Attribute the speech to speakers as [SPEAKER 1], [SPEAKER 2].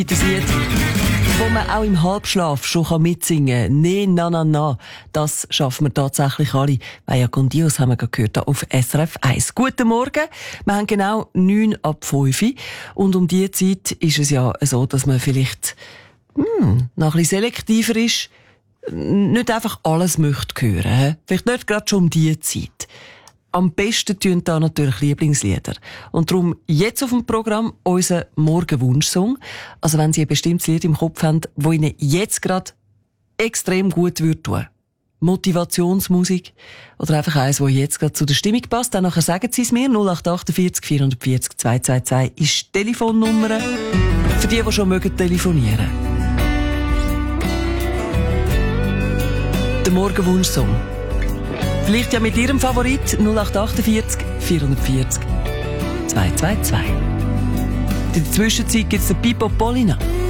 [SPEAKER 1] Das Lied, wo man auch im Halbschlaf schon mitsingen kann. «Ne, na, na, na». Das schaffen wir tatsächlich alle. «Vaya con Dios» haben wir gerade gehört, hier auf SRF 1. Guten Morgen. Wir haben genau 9 ab 5 Uhr. Und um diese Zeit ist es ja so, dass man vielleicht noch ein bisschen selektiver ist. Nicht einfach alles möchte hören. Vielleicht nicht gerade schon um diese Zeit. Am besten tun da natürlich Lieblingslieder. Und darum jetzt auf dem Programm unser Morgenwunschsong. Also wenn Sie ein bestimmtes Lied im Kopf haben, das Ihnen jetzt gerade extrem gut würde tun. Motivationsmusik oder einfach eins, das jetzt gerade zu der Stimmung passt, dann nachher sagen Sie es mir. 0848 440 222 ist die Telefonnummer für die schon telefonieren mögen. Der Morgenwunschsong. Vielleicht ja mit Ihrem Favorit 0848 440 222. In der Zwischenzeit gibt es den Pippo Polina.